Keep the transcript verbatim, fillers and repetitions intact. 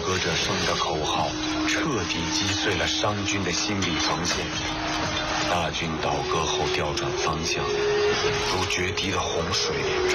歌者声的口号，彻底击碎了商军的心理防线。大军倒戈后调转方向，如决堤的洪水